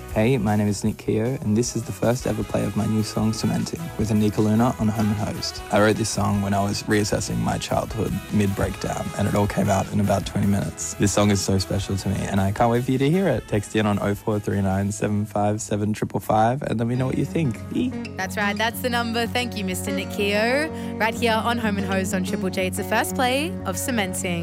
Hey, my name is Nick Keogh, and this is the first ever play of my new song, Cementing, with Anika Luna on Home and Host. I wrote this song when I was reassessing my childhood mid-breakdown, and it all came out in about 20 minutes. This song is so special to me, and I can't wait for you to hear it. Text in on 0439 757 555 and let me know what you think. That's right, that's the number. Thank you, Mr. Nick Keogh. Right here on Home and Host on Triple J. It's the first play of Cementing.